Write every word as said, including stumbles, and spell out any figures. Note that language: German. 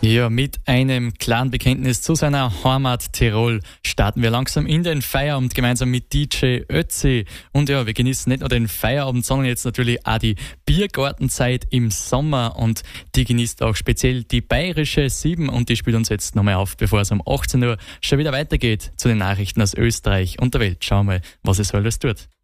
Ja, mit einem klaren Bekenntnis zu seiner Heimat Tirol starten wir langsam in den Feierabend gemeinsam mit D J Ötzi. Und ja, wir genießen nicht nur den Feierabend, sondern jetzt natürlich auch die Biergartenzeit im Sommer. Und die genießt auch speziell die Bayerische sieben und die spielt uns jetzt nochmal auf, bevor es um achtzehn Uhr schon wieder weitergeht zu den Nachrichten aus Österreich und der Welt. Schauen wir mal, was es alles tut.